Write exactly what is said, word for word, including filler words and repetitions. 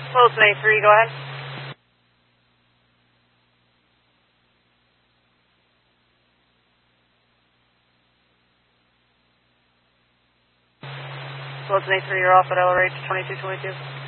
Wilson A three, go ahead. Wilson A three, you're off at L R H twenty-two twenty-two.